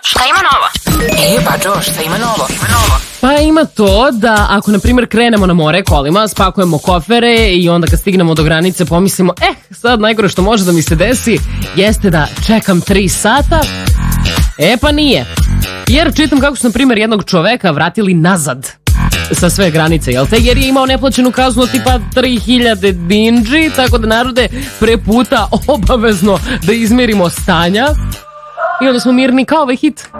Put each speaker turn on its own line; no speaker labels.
Šta ima novo? Bađo, šta ima novo?
Pa ima to da ako, na primjer, krenemo na more kolima, spakujemo kofere i onda kad stignemo do granice pomislimo, sad najgore što može da mi se desi jeste da čekam 3 sata. Pa nije. Jer čitam kako su, na primjer, jednog čoveka vratili nazad sa sve granice, jel te? Jer je imao neplaćenu kaznu tipa 3000 dinđi, tako da, narode, pre puta obavezno da izmerimo stanja i onda smo mirni kao ovaj hit.